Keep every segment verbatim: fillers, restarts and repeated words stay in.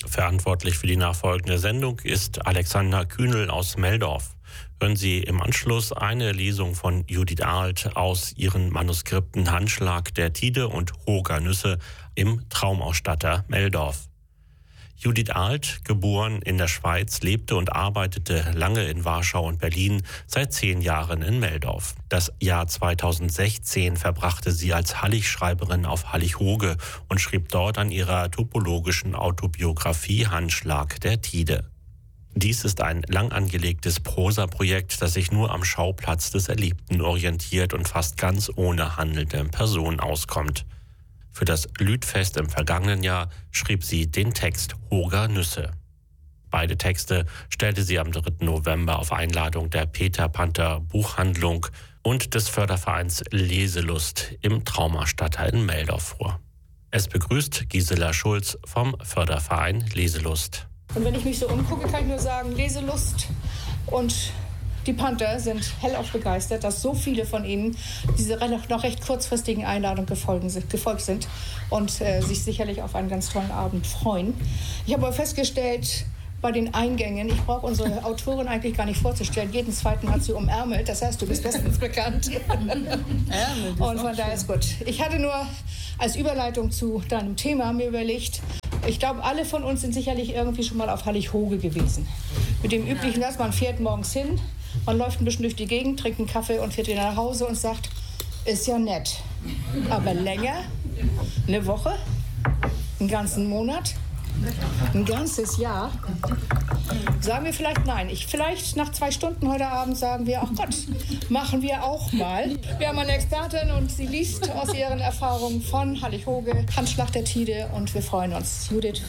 Verantwortlich für die nachfolgende Sendung ist Alexander Kühnel aus Meldorf. Hören Sie im Anschluss eine Lesung von Judith Arlt aus ihren Manuskripten Handschlag der Tide und Hoger Nüsse im Traumausstatter Meldorf. Judith Arlt, geboren in der Schweiz, lebte und arbeitete lange in Warschau und Berlin, seit zehn Jahren in Meldorf. Das Jahr zweitausendsechzehn verbrachte sie als Halligschreiberin auf Hallig-Hoge und schrieb dort an ihrer topologischen Autobiografie Handschlag der Tide. Dies ist ein lang angelegtes Prosaprojekt, das sich nur am Schauplatz des Erlebten orientiert und fast ganz ohne handelnde Person auskommt. Für das Lüdfest im vergangenen Jahr schrieb sie den Text Hoger Nüsse. Beide Texte stellte sie am dritten November auf Einladung der Peter Panther Buchhandlung und des Fördervereins Leselust im Traumausstatter in Meldorf vor. Es begrüßt Gisela Schulz vom Förderverein Leselust. Und wenn ich mich so umgucke, kann ich nur sagen, Leselust und die Panther sind hellauf begeistert, dass so viele von ihnen dieser noch recht kurzfristigen Einladung gefolgt sind und äh, sich sicherlich auf einen ganz tollen Abend freuen. Ich habe aber festgestellt, bei den Eingängen, ich brauche unsere Autorin eigentlich gar nicht vorzustellen, jeden zweiten hat sie umärmelt, das heißt, du bist bestens bekannt. Und von daher ist gut. Ich hatte nur als Überleitung zu deinem Thema mir überlegt, ich glaube, alle von uns sind sicherlich irgendwie schon mal auf Hallig-Hoge gewesen. Mit dem üblichen, dass man fährt morgens hin, man läuft ein bisschen durch die Gegend, trinkt einen Kaffee und fährt wieder nach Hause und sagt, ist ja nett. Aber länger, eine Woche, einen ganzen Monat, ein ganzes Jahr, sagen wir vielleicht nein. Ich, vielleicht nach zwei Stunden heute Abend sagen wir, ach Gott, machen wir auch mal. Wir haben eine Expertin und sie liest aus ihren Erfahrungen von Hallig-Hoge, Handschlag der Tide und wir freuen uns. Judith.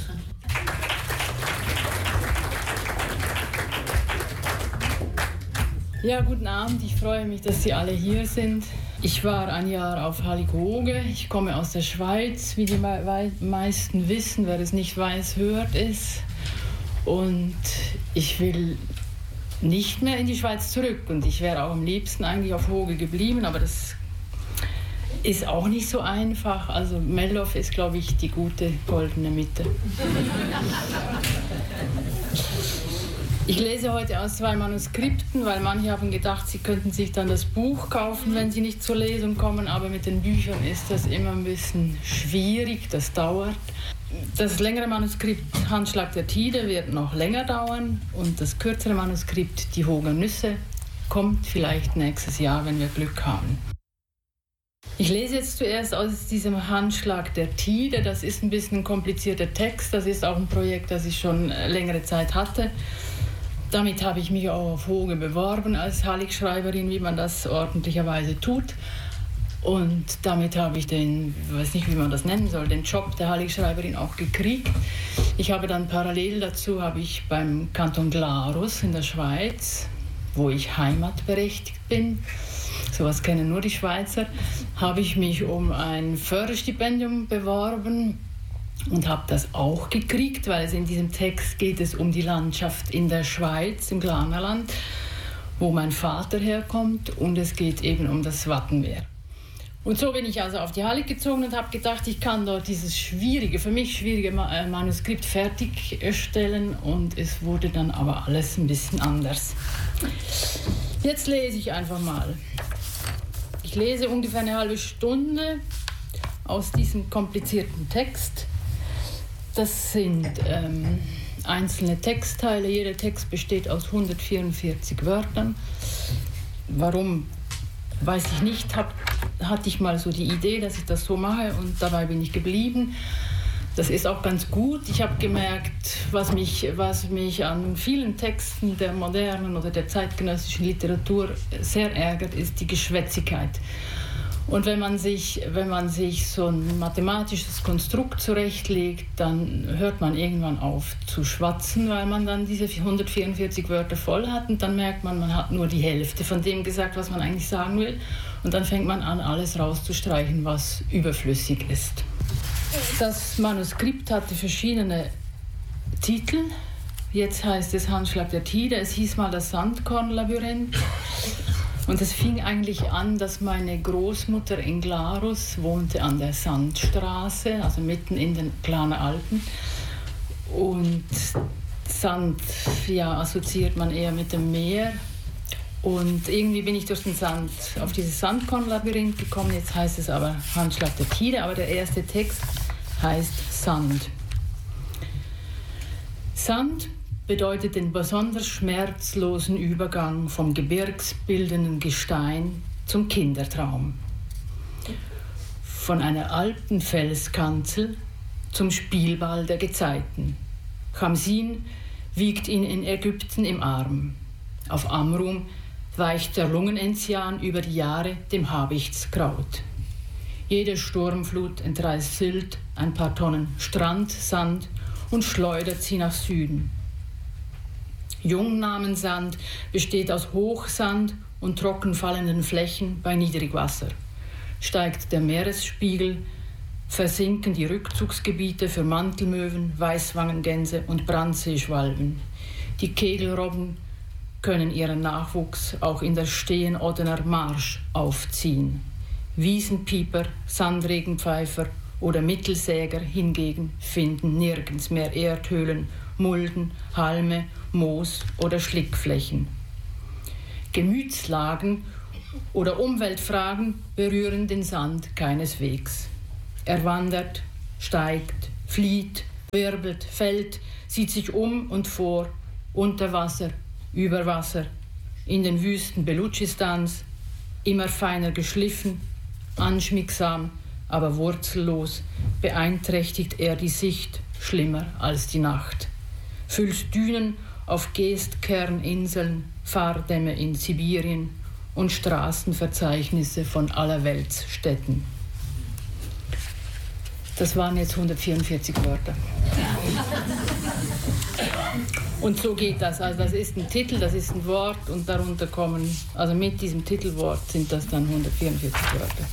Ja, guten Abend. Ich freue mich, dass Sie alle hier sind. Ich war ein Jahr auf Hallig-Hoge. Ich komme aus der Schweiz, wie die meisten wissen. Wer es nicht weiß, hört es. Und ich will nicht mehr in die Schweiz zurück. Und ich wäre auch am liebsten eigentlich auf Hoge geblieben, aber das ist auch nicht so einfach. Also Meldorf ist, glaube ich, die gute goldene Mitte. Ich lese heute aus zwei Manuskripten, weil manche haben gedacht, sie könnten sich dann das Buch kaufen, wenn sie nicht zur Lesung kommen. Aber mit den Büchern ist das immer ein bisschen schwierig, das dauert. Das längere Manuskript Handschlag der Tide wird noch länger dauern und das kürzere Manuskript Die Hoger Nüsse kommt vielleicht nächstes Jahr, wenn wir Glück haben. Ich lese jetzt zuerst aus diesem Handschlag der Tide. Das ist ein bisschen ein komplizierter Text. Das ist auch ein Projekt, das ich schon längere Zeit hatte. Damit habe ich mich auch auf Hoge beworben als Halligschreiberin, wie man das ordentlicherweise tut. Und damit habe ich den, ich weiß nicht, wie man das nennen soll, den Job der Halligschreiberin auch gekriegt. Ich habe dann parallel dazu, habe ich beim Kanton Glarus in der Schweiz, wo ich heimatberechtigt bin, sowas kennen nur die Schweizer, habe ich mich um ein Förderstipendium beworben. Und habe das auch gekriegt, weil es in diesem Text geht es um die Landschaft in der Schweiz, im Glanerland, wo mein Vater herkommt. Und es geht eben um das Wattenmeer. Und so bin ich also auf die Hallig gezogen und habe gedacht, ich kann dort dieses schwierige, für mich schwierige Manuskript fertigstellen. Und es wurde dann aber alles ein bisschen anders. Jetzt lese ich einfach mal. Ich lese ungefähr eine halbe Stunde aus diesem komplizierten Text. Das sind ähm, einzelne Textteile. Jeder Text besteht aus hundertvierundvierzig Wörtern. Warum, weiß ich nicht. Hab, hatte ich mal so die Idee, dass ich das so mache und dabei bin ich geblieben. Das ist auch ganz gut. Ich habe gemerkt, was mich, was mich an vielen Texten der modernen oder der zeitgenössischen Literatur sehr ärgert, ist die Geschwätzigkeit. Und wenn man sich, wenn man sich so ein mathematisches Konstrukt zurechtlegt, dann hört man irgendwann auf zu schwatzen, weil man dann diese hundertvierundvierzig Wörter voll hat und dann merkt man, man hat nur die Hälfte von dem gesagt, was man eigentlich sagen will. Und dann fängt man an, alles rauszustreichen, was überflüssig ist. Das Manuskript hatte verschiedene Titel. Jetzt heißt es Handschlag der Tide. Es hieß mal das Sandkornlabyrinth. Und es fing eigentlich an, dass meine Großmutter in Glarus wohnte an der Sandstraße, also mitten in den Glaner Alpen. Und Sand, ja, assoziiert man eher mit dem Meer. Und irgendwie bin ich durch den Sand auf dieses Sandkornlabyrinth gekommen. Jetzt heißt es aber Handschlag der Tide, aber der erste Text heißt Sand. Sand bedeutet den besonders schmerzlosen Übergang vom gebirgsbildenden Gestein zum Kindertraum. Von einer alten Felskanzel zum Spielball der Gezeiten. Chamsin wiegt ihn in Ägypten im Arm. Auf Amrum weicht der Lungenenzian über die Jahre dem Habichtskraut. Jede Sturmflut entreißt Sylt ein paar Tonnen Strandsand und schleudert sie nach Süden. Jungnamensand besteht aus Hochsand und trocken fallenden Flächen bei Niedrigwasser. Steigt der Meeresspiegel, versinken die Rückzugsgebiete für Mantelmöwen, Weißwangengänse und Brandseeschwalben. Die Kegelrobben können ihren Nachwuchs auch in der Steenoddener Marsch aufziehen. Wiesenpieper, Sandregenpfeifer oder Mittelsäger hingegen finden nirgends mehr Erdhöhlen, Mulden, Halme, Moos oder Schlickflächen. Gemütslagen oder Umweltfragen berühren den Sand keineswegs. Er wandert, steigt, flieht, wirbelt, fällt, sieht sich um und vor, unter Wasser, über Wasser, in den Wüsten Belutschistans, immer feiner geschliffen, anschmiegsam, aber wurzellos, beeinträchtigt er die Sicht schlimmer als die Nacht. Füllt Dünen auf Geestkerninseln, Fahrdämme in Sibirien und Straßenverzeichnisse von allerweltsstädten. Das waren jetzt hundertvierundvierzig Wörter. Und so geht das. Also das ist ein Titel, das ist ein Wort und darunter kommen, also mit diesem Titelwort sind das dann hundertvierundvierzig Wörter.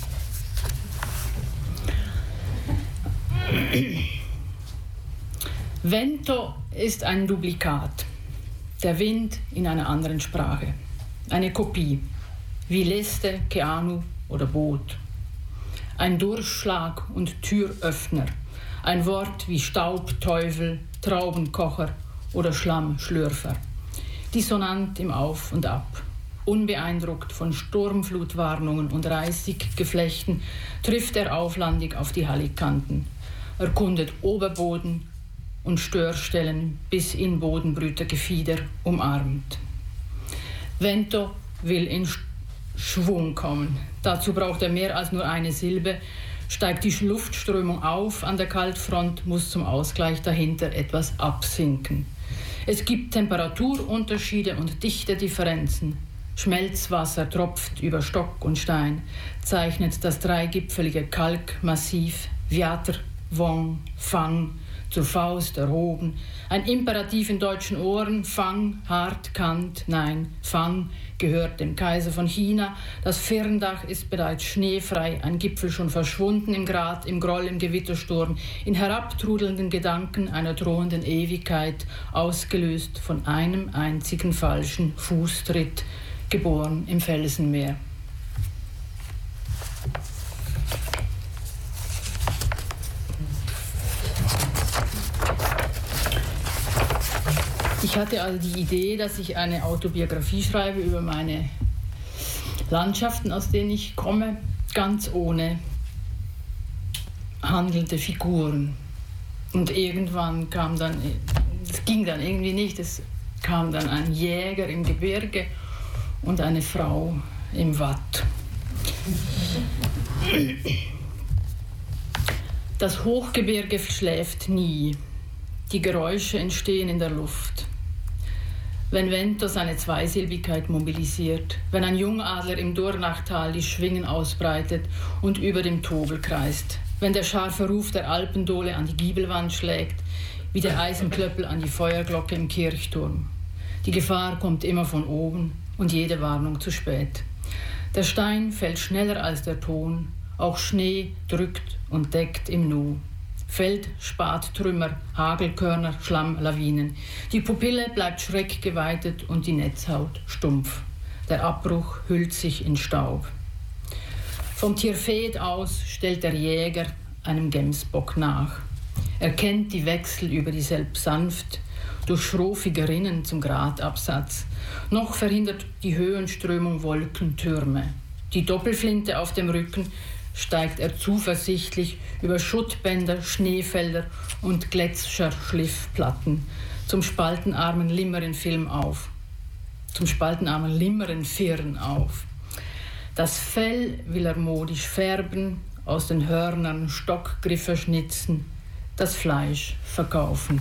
Vento ist ein Duplikat. Der Wind in einer anderen Sprache. Eine Kopie. Wie Leste, Keanu oder Boot. Ein Durchschlag und Türöffner. Ein Wort wie Staubteufel, Traubenkocher oder Schlammschlürfer. Dissonant im Auf und Ab. Unbeeindruckt von Sturmflutwarnungen und Reisiggeflechten trifft er auflandig auf die Hallikanten, erkundet Oberboden und Störstellen bis in Bodenbrütergefieder umarmt. Vento will in Schwung kommen. Dazu braucht er mehr als nur eine Silbe. Steigt die Luftströmung auf an der Kaltfront, muss zum Ausgleich dahinter etwas absinken. Es gibt Temperaturunterschiede und Dichtedifferenzen. Schmelzwasser tropft über Stock und Stein, zeichnet das dreigipfelige Kalkmassiv Vjatr, Wong, Fang zur Faust erhoben. Ein Imperativ in deutschen Ohren, Fang, hart, Kant, nein, Fang gehört dem Kaiser von China. Das Firndach ist bereits schneefrei, ein Gipfel schon verschwunden im Grat, im Groll, im Gewittersturm, in herabtrudelnden Gedanken einer drohenden Ewigkeit, ausgelöst von einem einzigen falschen Fußtritt, geboren im Felsenmeer. Ich hatte also die Idee, dass ich eine Autobiografie schreibe über meine Landschaften, aus denen ich komme, ganz ohne handelnde Figuren. Und irgendwann kam dann, es ging dann irgendwie nicht, es kam dann ein Jäger im Gebirge und eine Frau im Watt. Das Hochgebirge schläft nie. Die Geräusche entstehen in der Luft. Wenn Vento seine Zweisilbigkeit mobilisiert, wenn ein Jungadler im Dornachtal die Schwingen ausbreitet und über dem Tobel kreist, wenn der scharfe Ruf der Alpendole an die Giebelwand schlägt, wie der Eisenklöppel an die Feuerglocke im Kirchturm. Die Gefahr kommt immer von oben und jede Warnung zu spät. Der Stein fällt schneller als der Ton, auch Schnee drückt und deckt im Nu. Feld, Spat, Trümmer, Hagelkörner, Schlammlawinen. Die Pupille bleibt schreckgeweitet und die Netzhaut stumpf. Der Abbruch hüllt sich in Staub. Vom Tirfet aus stellt der Jäger einem Gemsbock nach. Er kennt die Wechsel über die selbst sanft durch schrofige Rinnen zum Gratabsatz. Noch verhindert die Höhenströmung Wolkentürme. Die Doppelflinte auf dem Rücken steigt er zuversichtlich über Schuttbänder, Schneefelder und Gletscher Schliffplatten zum spaltenarmen Limmeren-Film auf. Zum spaltenarmen Limmeren-Firn auf. Das Fell will er modisch färben, aus den Hörnern Stockgriffe schnitzen, das Fleisch verkaufen.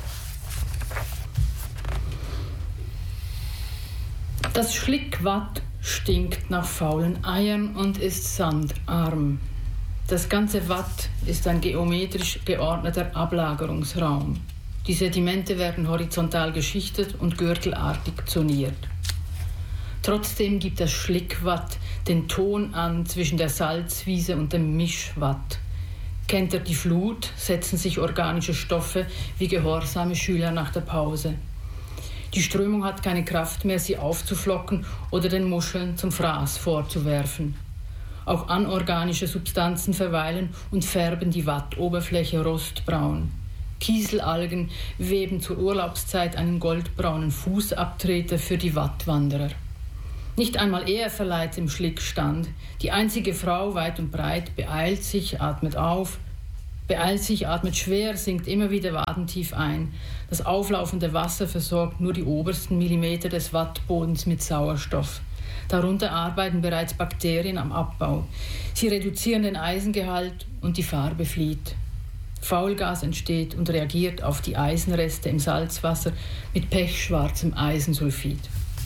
Das Schlickwatt stinkt nach faulen Eiern und ist sandarm. Das ganze Watt ist ein geometrisch geordneter Ablagerungsraum. Die Sedimente werden horizontal geschichtet und gürtelartig zoniert. Trotzdem gibt das Schlickwatt den Ton an zwischen der Salzwiese und dem Mischwatt. Kennt er die Flut, setzen sich organische Stoffe wie gehorsame Schüler nach der Pause. Die Strömung hat keine Kraft mehr, sie aufzuflocken oder den Muscheln zum Fraß vorzuwerfen. Auch anorganische Substanzen verweilen und färben die Wattoberfläche rostbraun. Kieselalgen weben zur Urlaubszeit einen goldbraunen Fußabtreter für die Wattwanderer. Nicht einmal er verleiht im Schlickstand. Die einzige Frau weit und breit beeilt sich, atmet auf, beeilt sich, atmet schwer, sinkt immer wieder wadentief ein. Das auflaufende Wasser versorgt nur die obersten Millimeter des Wattbodens mit Sauerstoff. Darunter arbeiten bereits Bakterien am Abbau. Sie reduzieren den Eisengehalt und die Farbe flieht. Faulgas entsteht und reagiert auf die Eisenreste im Salzwasser mit pechschwarzem Eisensulfid.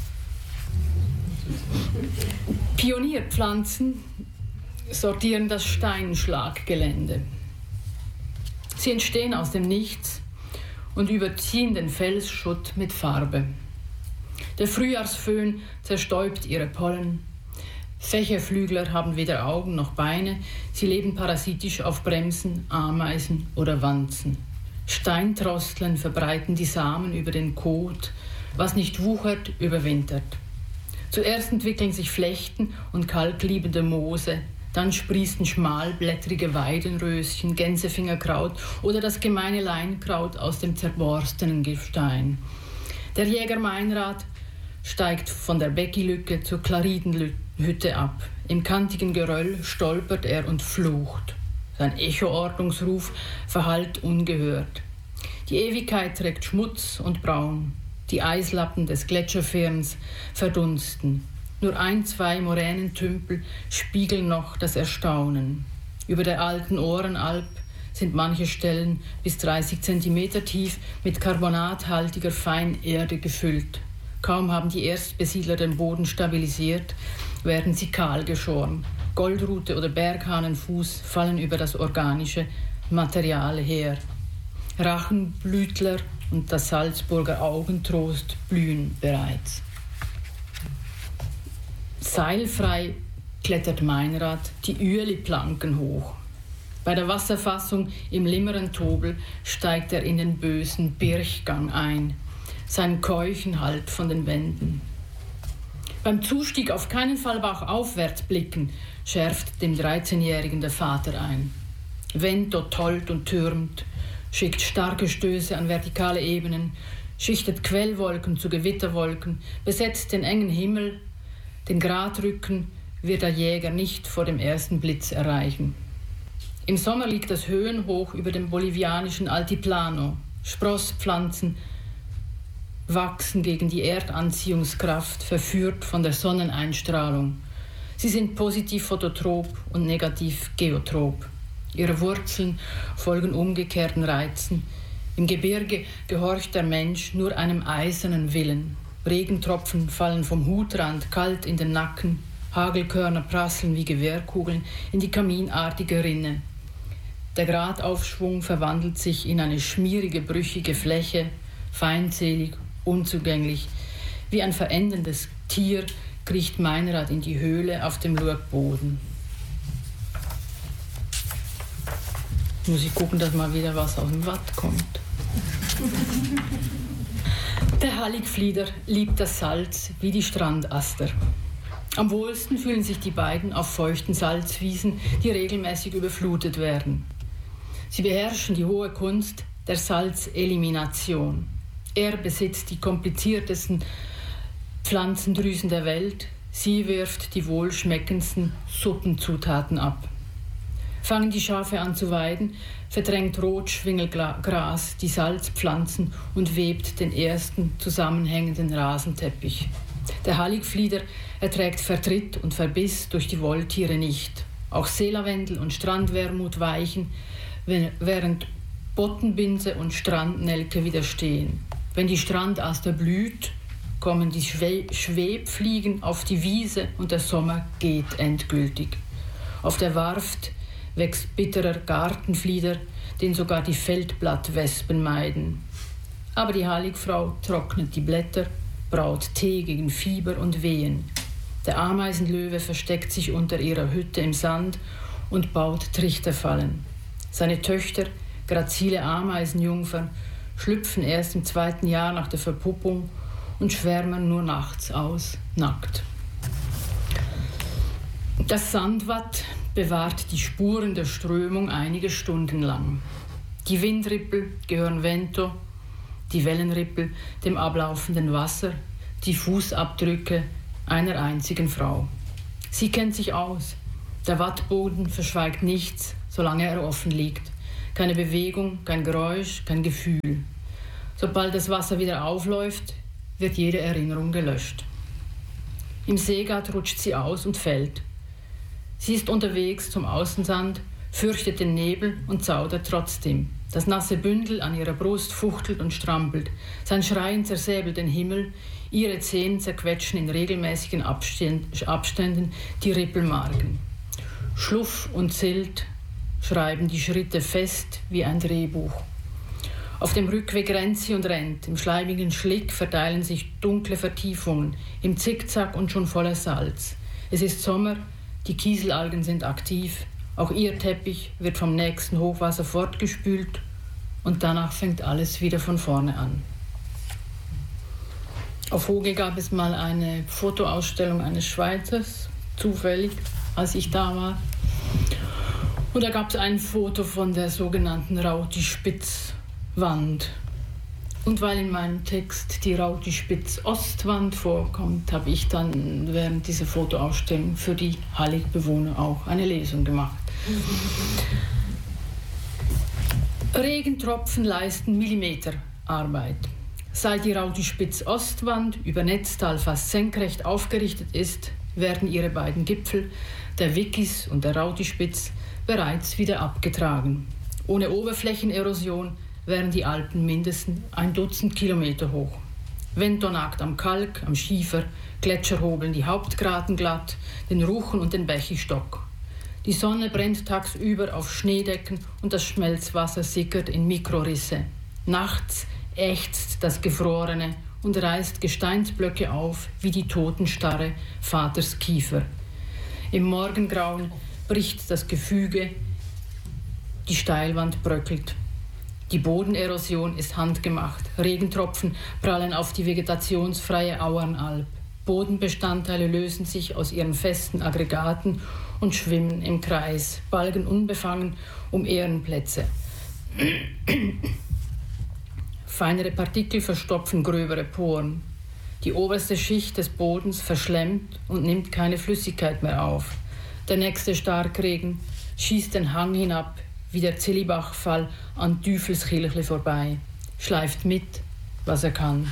Pionierpflanzen sortieren das Steinschlaggelände. Sie entstehen aus dem Nichts und überziehen den Felsschutt mit Farbe. Der Frühjahrsföhn zerstäubt ihre Pollen. Fächerflügler haben weder Augen noch Beine. Sie leben parasitisch auf Bremsen, Ameisen oder Wanzen. Steintrosteln verbreiten die Samen über den Kot. Was nicht wuchert, überwintert. Zuerst entwickeln sich Flechten und kalkliebende Moose. Dann sprießen schmalblättrige Weidenröschen, Gänsefingerkraut oder das gemeine Leinkraut aus dem zerborstenen Gestein. Der Jäger Meinrad steigt von der Beckilücke zur Klaridenhütte ab. Im kantigen Geröll stolpert er und flucht. Sein Echoordnungsruf verhallt ungehört. Die Ewigkeit trägt Schmutz und Braun. Die Eislappen des Gletscherfirns verdunsten. Nur ein, zwei Moränentümpel spiegeln noch das Erstaunen. Über der alten Ohrenalp sind manche Stellen bis dreißig Zentimeter tief mit karbonathaltiger Feinerde gefüllt. Kaum haben die Erstbesiedler den Boden stabilisiert, werden sie kahl geschoren. Goldrute oder Berghahnenfuß fallen über das organische Material her. Rachenblütler und das Salzburger Augentrost blühen bereits. Seilfrei klettert Meinrad die Ueli-Planken hoch. Bei der Wasserfassung im Limmerentobel steigt er in den bösen Birchgang ein. Sein Keuchen hallt von den Wänden. Beim Zustieg auf keinen Fall bauchaufwärts blicken, schärft dem dreizehnjährigen der Vater ein. Vento tollt und türmt, schickt starke Stöße an vertikale Ebenen, schichtet Quellwolken zu Gewitterwolken, besetzt den engen Himmel. Den Gradrücken wird der Jäger nicht vor dem ersten Blitz erreichen. Im Sommer liegt das höhenhoch über dem bolivianischen Altiplano. Sprosspflanzen wachsen gegen die Erdanziehungskraft, verführt von der Sonneneinstrahlung. Sie sind positiv phototrop und negativ geotrop. Ihre Wurzeln folgen umgekehrten Reizen. Im Gebirge gehorcht der Mensch nur einem eisernen Willen. Regentropfen fallen vom Hutrand kalt in den Nacken. Hagelkörner prasseln wie Gewehrkugeln in die kaminartige Rinne. Der Gradaufschwung verwandelt sich in eine schmierige, brüchige Fläche, feindselig, unzugänglich. Wie ein verendendes Tier kriecht Meinrad in die Höhle auf dem Lurkboden. Muss ich gucken, dass mal wieder was aus dem Watt kommt. Der Halligflieder liebt das Salz wie die Strandaster. Am wohlsten fühlen sich die beiden auf feuchten Salzwiesen, die regelmäßig überflutet werden. Sie beherrschen die hohe Kunst der Salzelimination. Er besitzt die kompliziertesten Pflanzendrüsen der Welt. Sie wirft die wohlschmeckendsten Suppenzutaten ab. Fangen die Schafe an zu weiden, verdrängt Rotschwingelgras die Salzpflanzen und webt den ersten zusammenhängenden Rasenteppich. Der Halligflieder erträgt Vertritt und Verbiss durch die Wolltiere nicht. Auch Seelavendel und Strandwermut weichen, während Bottenbinse und Strandnelke widerstehen. Wenn die Strandaster blüht, kommen die Schwe- Schwebfliegen auf die Wiese und der Sommer geht endgültig. Auf der Warft wächst bitterer Gartenflieder, den sogar die Feldblattwespen meiden. Aber die Halligfrau trocknet die Blätter, braut Tee gegen Fieber und Wehen. Der Ameisenlöwe versteckt sich unter ihrer Hütte im Sand und baut Trichterfallen. Seine Töchter, grazile Ameisenjungfern, schlüpfen erst im zweiten Jahr nach der Verpuppung und schwärmen nur nachts aus, nackt. Das Sandwatt bewahrt die Spuren der Strömung einige Stunden lang. Die Windrippel gehören Vento, die Wellenrippel dem ablaufenden Wasser, die Fußabdrücke einer einzigen Frau. Sie kennt sich aus. Der Wattboden verschweigt nichts, solange er offen liegt. Keine Bewegung, kein Geräusch, kein Gefühl. Sobald das Wasser wieder aufläuft, wird jede Erinnerung gelöscht. Im Seegat rutscht sie aus und fällt. Sie ist unterwegs zum Außensand, fürchtet den Nebel und zaudert trotzdem. Das nasse Bündel an ihrer Brust fuchtelt und strampelt. Sein Schreien zersäbelt den Himmel. Ihre Zehen zerquetschen in regelmäßigen Abständen die Rippelmarken. Schluff und Zilt schreiben die Schritte fest wie ein Drehbuch. Auf dem Rückweg rennt sie und rennt. Im schleimigen Schlick verteilen sich dunkle Vertiefungen, im Zickzack und schon voller Salz. Es ist Sommer, die Kieselalgen sind aktiv. Auch ihr Teppich wird vom nächsten Hochwasser fortgespült und danach fängt alles wieder von vorne an. Auf Hoge gab es mal eine Fotoausstellung eines Schweizers, zufällig, als ich da war. Und da gab es ein Foto von der sogenannten Rauti-Spitz-Wand. Und weil in meinem Text die Rauti-Spitz-Ostwand vorkommt, habe ich dann während dieser Fotoausstellung für die Hallig-Bewohner auch eine Lesung gemacht. Regentropfen leisten Millimeterarbeit. Seit die Rauti-Spitz-Ostwand über Netztal fast senkrecht aufgerichtet ist, werden ihre beiden Gipfel, der Wickis und der Rauti-Spitz, bereits wieder abgetragen. Ohne Oberflächenerosion wären die Alpen mindestens ein Dutzend Kilometer hoch. Vento nagt am Kalk, am Schiefer, Gletscher hobeln die Hauptgraten glatt, den Ruchen und den Bächistock. Die Sonne brennt tagsüber auf Schneedecken und das Schmelzwasser sickert in Mikrorisse. Nachts ächzt das Gefrorene und reißt Gesteinsblöcke auf wie die totenstarre Vaters Kiefer. Im Morgengrauen bricht das Gefüge, die Steilwand bröckelt. Die Bodenerosion ist handgemacht. Regentropfen prallen auf die vegetationsfreie Auernalb. Bodenbestandteile lösen sich aus ihren festen Aggregaten und schwimmen im Kreis, balgen unbefangen um Ehrenplätze. Feinere Partikel verstopfen gröbere Poren. Die oberste Schicht des Bodens verschlemmt und nimmt keine Flüssigkeit mehr auf. Der nächste Starkregen schießt den Hang hinab, wie der Zillibachfall an Teufelskirchli vorbei, schleift mit, was er kann.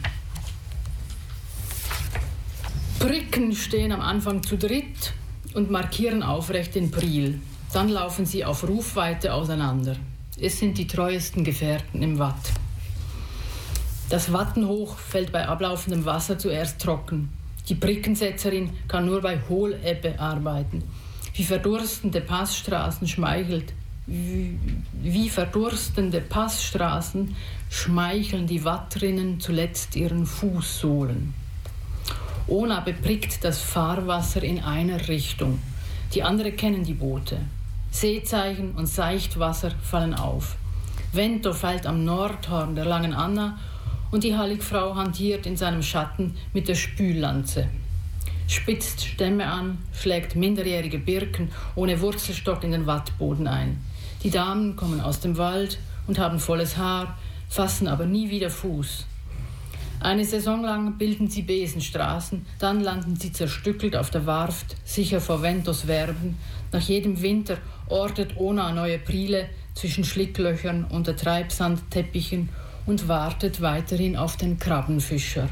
Bricken stehen am Anfang zu dritt und markieren aufrecht den Priel. Dann laufen sie auf Rufweite auseinander. Es sind die treuesten Gefährten im Watt. Das Wattenhoch fällt bei ablaufendem Wasser zuerst trocken. Die Brickensetzerin kann nur bei Hohlebbe arbeiten. Wie verdurstende Passstraßen schmeichelt, wie, wie verdurstende Passstraßen schmeicheln die Wattrinnen zuletzt ihren Fußsohlen. Ona beprickt das Fahrwasser in einer Richtung. Die andere kennen die Boote. Seezeichen und Seichtwasser fallen auf. Vento fällt am Nordhorn der Langen Anna und die Halligfrau hantiert in seinem Schatten mit der Spüllanze. Spitzt Stämme an, schlägt minderjährige Birken ohne Wurzelstock in den Wattboden ein. Die Damen kommen aus dem Wald und haben volles Haar, fassen aber nie wieder Fuß. Eine Saison lang bilden sie Besenstraßen, dann landen sie zerstückelt auf der Warft, sicher vor Ventos Verben. Nach jedem Winter ortet Ona neue Priele zwischen Schlicklöchern unter Treibsandteppichen und wartet weiterhin auf den Krabbenfischer.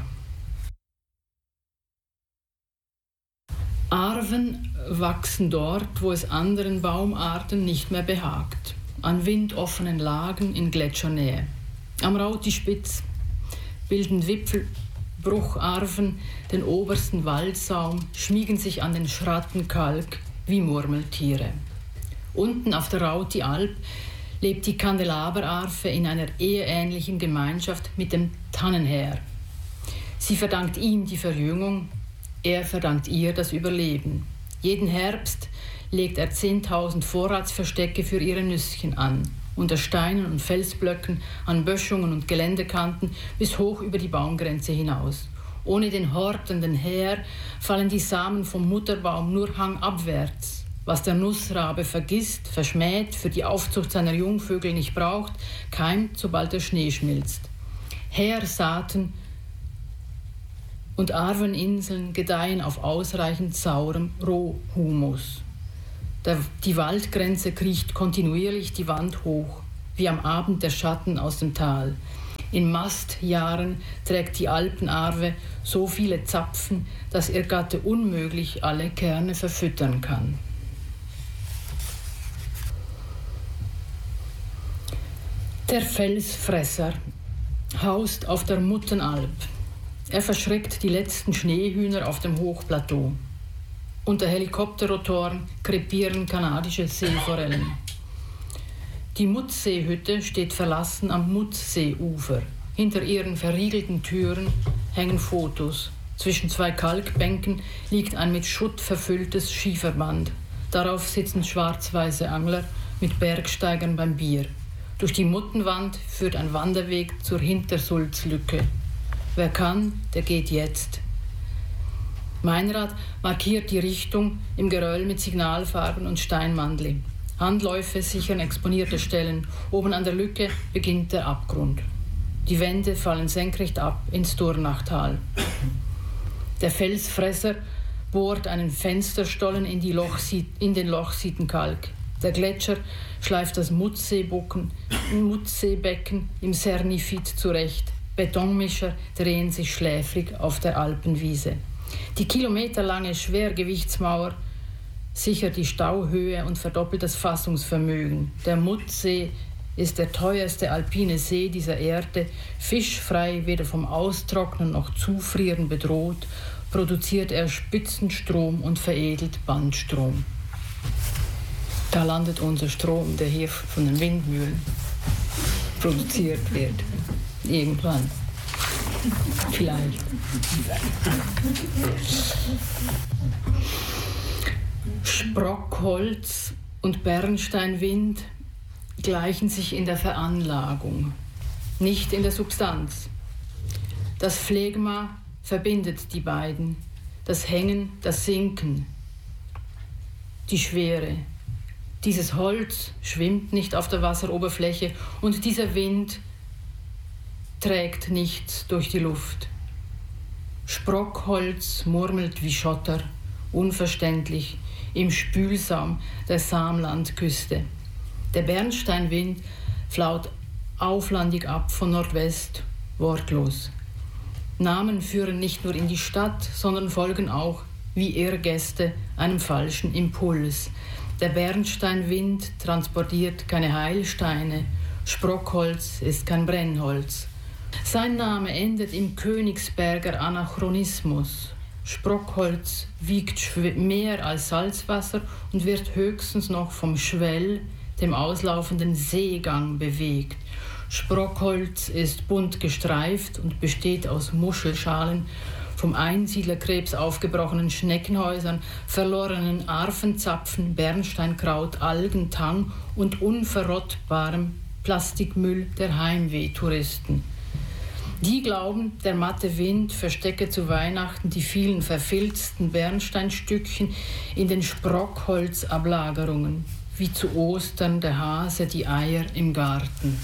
Arven wachsen dort, wo es anderen Baumarten nicht mehr behagt, an windoffenen Lagen in Gletschernähe. Am Rautispitz bilden Wipfelbrucharven den obersten Waldsaum, schmiegen sich an den Schrattenkalk wie Murmeltiere. Unten auf der Rauti-Alp lebt die Kandelaberarve in einer eheähnlichen Gemeinschaft mit dem Tannenheer. Sie verdankt ihm die Verjüngung, er verdankt ihr das Überleben. Jeden Herbst legt er zehntausend Vorratsverstecke für ihre Nüsschen an, unter Steinen und Felsblöcken, an Böschungen und Geländekanten bis hoch über die Baumgrenze hinaus. Ohne den hortenden Heer fallen die Samen vom Mutterbaum nur hangabwärts. Was der Nussrabe vergisst, verschmäht, für die Aufzucht seiner Jungvögel nicht braucht, keimt, sobald der Schnee schmilzt. Heersaaten und Arveninseln gedeihen auf ausreichend saurem Rohhumus. Der, die Waldgrenze kriecht kontinuierlich die Wand hoch, wie am Abend der Schatten aus dem Tal. In Mastjahren trägt die Alpenarve so viele Zapfen, dass ihr Gatte unmöglich alle Kerne verfüttern kann. Der Felsfresser haust auf der Muttenalp. Er verschreckt die letzten Schneehühner auf dem Hochplateau. Unter Helikopterrotoren krepieren kanadische Seeforellen. Die Mutzseehütte steht verlassen am Mutzseeufer. Hinter ihren verriegelten Türen hängen Fotos. Zwischen zwei Kalkbänken liegt ein mit Schutt verfülltes Schieferband. Darauf sitzen schwarz-weiße Angler mit Bergsteigern beim Bier. Durch die Muttenwand führt ein Wanderweg zur Hintersulzlücke. Wer kann, der geht jetzt. Meinrad markiert die Richtung im Geröll mit Signalfarben und Steinmandli. Handläufe sichern exponierte Stellen. Oben an der Lücke beginnt der Abgrund. Die Wände fallen senkrecht ab ins Durnachtal. Der Felsfresser bohrt einen Fensterstollen in, die Lochsie- in den Lochsietenkalk. Der Gletscher schleift das Mutzseebecken im Cernifit zurecht. Betonmischer drehen sich schläfrig auf der Alpenwiese. Die kilometerlange Schwergewichtsmauer sichert die Stauhöhe und verdoppelt das Fassungsvermögen. Der Mutzsee ist der teuerste alpine See dieser Erde, fischfrei, weder vom Austrocknen noch Zufrieren bedroht, produziert er Spitzenstrom und veredelt Bandstrom. Da landet unser Strom, der hier von den Windmühlen produziert wird. Irgendwann. Vielleicht. Sprockholz und Bernsteinwind gleichen sich in der Veranlagung, nicht in der Substanz. Das Phlegma verbindet die beiden, das Hängen, das Sinken, die Schwere. Dieses Holz schwimmt nicht auf der Wasseroberfläche und dieser Wind trägt nichts durch die Luft. Sprockholz murmelt wie Schotter, unverständlich, im Spülsaum der Samlandküste. Der Bernsteinwind flaut auflandig ab von Nordwest, wortlos. Namen führen nicht nur in die Stadt, sondern folgen auch, wie Irrgäste, einem falschen Impuls. Der Bernsteinwind transportiert keine Heilsteine, Sprockholz ist kein Brennholz. Sein Name endet im Königsberger Anachronismus. Sprockholz wiegt mehr als Salzwasser und wird höchstens noch vom Schwell, dem auslaufenden Seegang, bewegt. Sprockholz ist bunt gestreift und besteht aus Muschelschalen, vom Einsiedlerkrebs aufgebrochenen Schneckenhäusern, verlorenen Arfenzapfen, Bernsteinkraut, Algen, Tang und unverrottbarem Plastikmüll der Heimwehtouristen. Die glauben, der matte Wind verstecke zu Weihnachten die vielen verfilzten Bernsteinstückchen in den Sprockholzablagerungen. wie zu Ostern der Hase die Eier im Garten.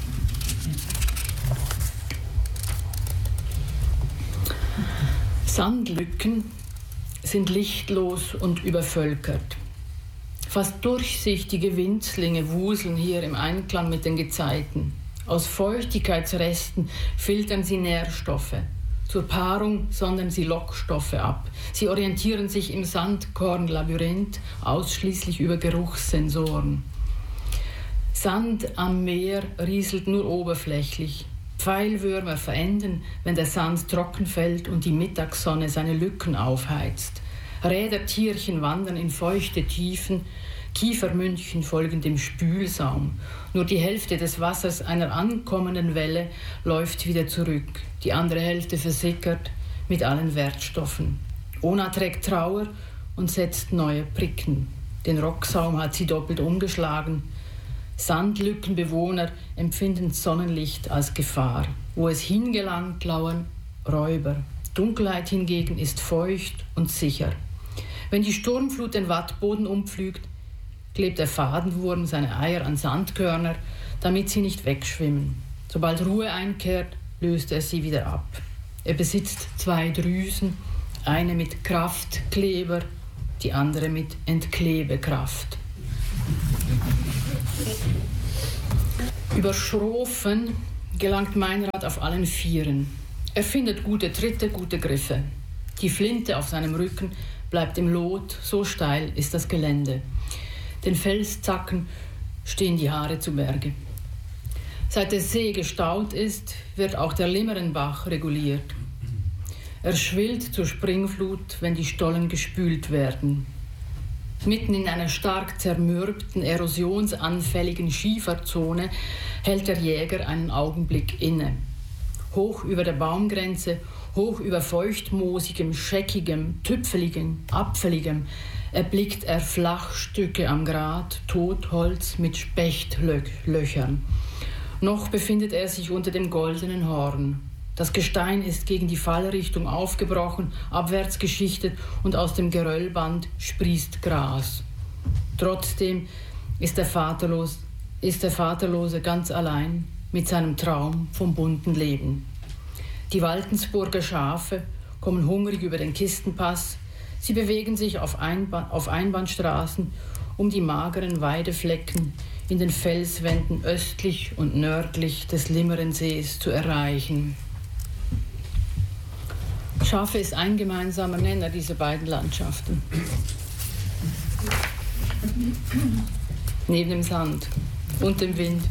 Sandlücken sind lichtlos und übervölkert. Fast durchsichtige Winzlinge wuseln hier im Einklang mit den Gezeiten. Aus Feuchtigkeitsresten filtern sie Nährstoffe. Zur Paarung sondern sie Lockstoffe ab. Sie orientieren sich im Sandkornlabyrinth ausschließlich über Geruchssensoren. Sand am Meer rieselt nur oberflächlich. Pfeilwürmer verenden, wenn der Sand trocken fällt und die Mittagssonne seine Lücken aufheizt. Rädertierchen wandern in feuchte Tiefen, Kiefermünchen folgen dem Spülsaum. Nur die Hälfte des Wassers einer ankommenden Welle läuft wieder zurück. Die andere Hälfte versickert mit allen Wertstoffen. Ona trägt Trauer und setzt neue Pricken. Den Rocksaum hat sie doppelt umgeschlagen. Sandlückenbewohner empfinden Sonnenlicht als Gefahr. Wo es hingelangt, lauern Räuber. Dunkelheit hingegen ist feucht und sicher. Wenn die Sturmflut den Wattboden umpflügt, klebt der Fadenwurm seine Eier an Sandkörner, damit sie nicht wegschwimmen. Sobald Ruhe einkehrt, löst er sie wieder ab. Er besitzt zwei Drüsen, eine mit Kraftkleber, die andere mit Entklebekraft. Über Schrofen gelangt Meinrad auf allen Vieren. Er findet gute Tritte, gute Griffe. Die Flinte auf seinem Rücken bleibt im Lot, so steil ist das Gelände. Den Felszacken stehen die Haare zu Berge. Seit der See gestaut ist, wird auch der Limmerenbach reguliert. Er schwillt zur Springflut, wenn die Stollen gespült werden. Mitten in einer stark zermürbten, erosionsanfälligen Schieferzone hält der Jäger einen Augenblick inne. Hoch über der Baumgrenze, hoch über feuchtmoosigem, scheckigem, tüpfeligem, apfeligem, erblickt er Flachstücke am Grat, Totholz mit Spechtlöchern. Noch befindet er sich unter dem goldenen Horn. Das Gestein ist gegen die Fallrichtung aufgebrochen, abwärts geschichtet und aus dem Geröllband sprießt Gras. Trotzdem ist der, Vaterlos, ist der Vaterlose ganz allein mit seinem Traum vom bunten Leben. Die Waltensburger Schafe kommen hungrig über den Kistenpass. Sie bewegen sich auf, Einba- auf Einbahnstraßen, um die mageren Weideflecken in den Felswänden östlich und nördlich des Limmerensees zu erreichen. Schafe ist ein gemeinsamer Nenner dieser beiden Landschaften. Neben dem Sand und dem Wind.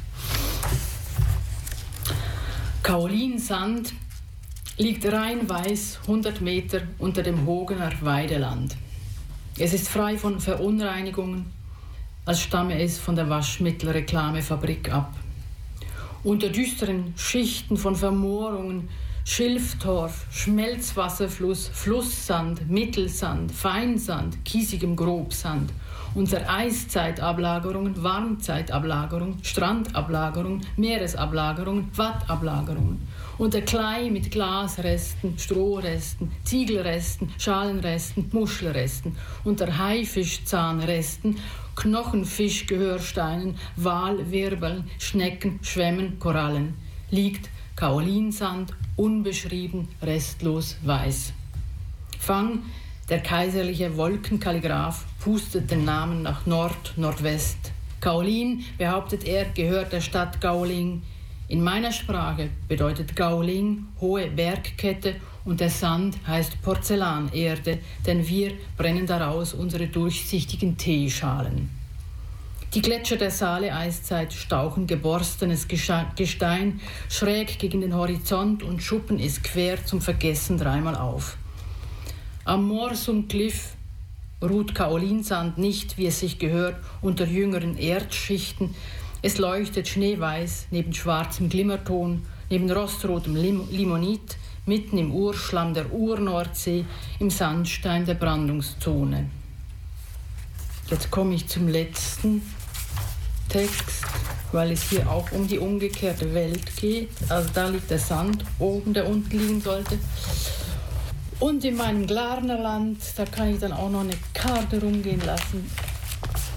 Kaolinsand liegt rein weiß hundert Meter unter dem Hogener Weideland. Es ist frei von Verunreinigungen, als stamme es von der Waschmittelreklamefabrik ab. Unter düsteren Schichten von Vermoorungen, Schilftorf, Schmelzwasserfluss, Flusssand, Mittelsand, Feinsand, kiesigem Grobsand, unter Eiszeitablagerungen, Warmzeitablagerungen, Strandablagerungen, Meeresablagerungen, Wattablagerungen, unter Klei mit Glasresten, Strohresten, Ziegelresten, Schalenresten, Muschelresten, unter Haifischzahnresten, Knochenfischgehörsteinen, Walwirbeln, Schnecken, Schwämmen, Korallen, liegt Kaolinsand, unbeschrieben, restlos weiß. Fang, der kaiserliche Wolkenkalligraph, pustet den Namen nach Nord, Nordwest. Kaolin, behauptet er, gehört der Stadt Gauling. In meiner Sprache bedeutet Gauling hohe Bergkette und der Sand heißt Porzellanerde, denn wir brennen daraus unsere durchsichtigen Teeschalen. Die Gletscher der Saale-Eiszeit stauchen geborstenes Gestein schräg gegen den Horizont und schuppen es quer zum Vergessen dreimal auf. Am Morsum Cliff ruht Kaolinsand nicht, wie es sich gehört, unter jüngeren Erdschichten. Es leuchtet schneeweiß neben schwarzem Glimmerton, neben rostrotem Lim- Limonit, mitten im Urschlamm der Urnordsee, im Sandstein der Brandungszone. Jetzt komme ich zum letzten Text, weil es hier auch um die umgekehrte Welt geht. Also da liegt der Sand oben, der unten liegen sollte. Und in meinem Glarnerland, da kann ich dann auch noch eine Karte rumgehen lassen.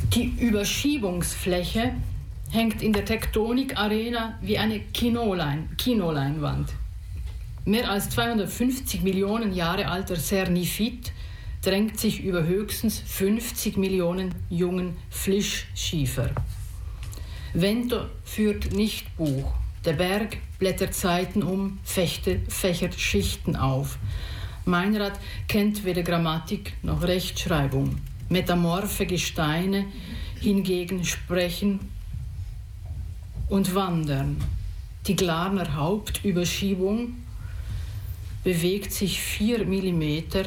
Die Überschiebungsfläche hängt in der Tektonik-Arena wie eine Kinolein, Kinoleinwand. Mehr als zweihundertfünfzig Millionen Jahre alter Cernifit drängt sich über höchstens fünfzig Millionen jungen Flischschiefer. Vento führt nicht Buch. Der Berg blättert Seiten um, fechte, fächert Schichten auf. Meinrad kennt weder Grammatik noch Rechtschreibung. Metamorphe Gesteine hingegen sprechen und wandern. Die Glarner Hauptüberschiebung bewegt sich vier Millimeter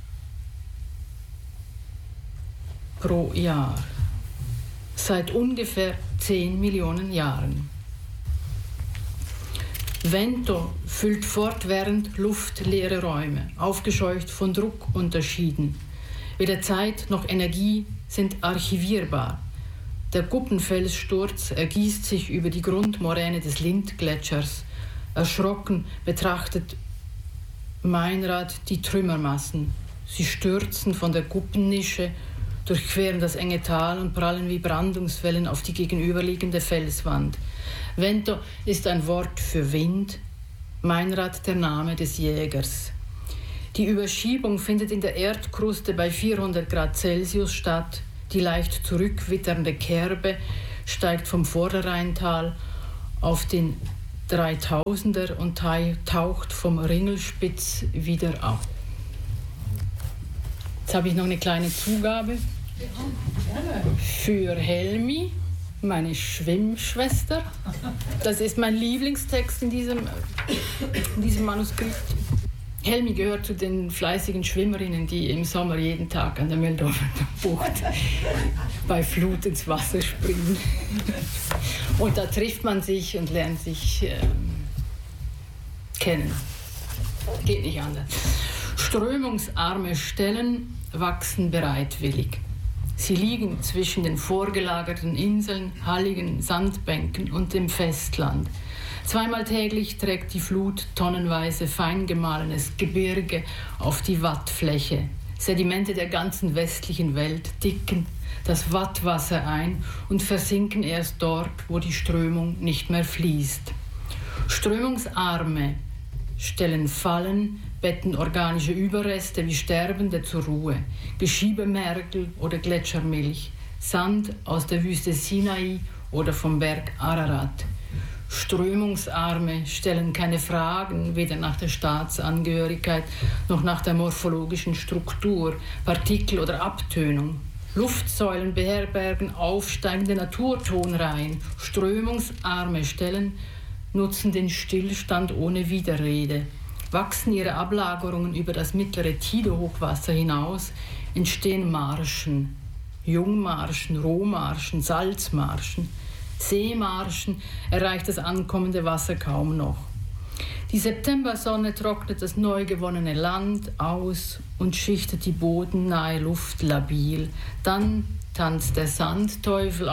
pro Jahr, seit ungefähr zehn Millionen Jahren. Vento füllt fortwährend luftleere Räume, aufgescheucht von Druckunterschieden. Weder Zeit noch Energie sind archivierbar. Der Guppenfelssturz ergießt sich über die Grundmoräne des Lindgletschers. Erschrocken betrachtet Meinrad die Trümmermassen. Sie stürzen von der Guppennische, durchqueren das enge Tal und prallen wie Brandungswellen auf die gegenüberliegende Felswand. Vento ist ein Wort für Wind, Meinrad der Name des Jägers. Die Überschiebung findet in der Erdkruste bei vierhundert Grad Celsius statt. Die leicht zurückwitternde Kerbe steigt vom Vorderrheintal auf den dreitausender und taucht vom Ringelspitz wieder ab. Jetzt habe ich noch eine kleine Zugabe für Helmi, meine Schwimmschwester. Das ist mein Lieblingstext in diesem, in diesem Manuskript. Helmi gehört zu den fleißigen Schwimmerinnen, die im Sommer jeden Tag an der Meldorfer Bucht bei Flut ins Wasser springen. Und da trifft man sich und lernt sich äh, kennen. Geht nicht anders. Strömungsarme Stellen wachsen bereitwillig. Sie liegen zwischen den vorgelagerten Inseln, halligen Sandbänken und dem Festland. Zweimal täglich trägt die Flut tonnenweise feingemahlenes Gebirge auf die Wattfläche. Sedimente der ganzen westlichen Welt dicken das Wattwasser ein und versinken erst dort, wo die Strömung nicht mehr fließt. Strömungsarme stellen Fallen, betten organische Überreste wie Sterbende zur Ruhe, Geschiebemergel oder Gletschermilch, Sand aus der Wüste Sinai oder vom Berg Ararat. Strömungsarme stellen keine Fragen, weder nach der Staatsangehörigkeit noch nach der morphologischen Struktur, Partikel- oder Abtönung. Luftsäulen beherbergen aufsteigende Naturtonreihen. Strömungsarme Stellen nutzen den Stillstand ohne Widerrede. Wachsen ihre Ablagerungen über das mittlere Tidehochwasser hinaus, entstehen Marschen, Jungmarschen, Rohmarschen, Salzmarschen. Seemarschen erreicht das ankommende Wasser kaum noch. Die Septembersonne trocknet das neu gewonnene Land aus und schichtet die bodennahe Luft labil. Dann tanzt der Sandteufel